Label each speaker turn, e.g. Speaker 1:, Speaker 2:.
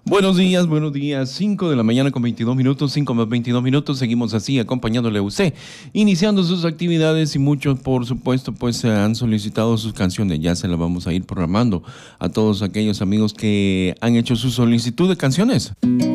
Speaker 1: Buenos días, 5 de la mañana con 22 minutos, 5 más 22 minutos, seguimos así acompañándole a usted, iniciando sus actividades y muchos, por supuesto, pues han solicitado sus canciones, ya se las vamos a ir programando a todos aquellos amigos que han hecho su solicitud de canciones.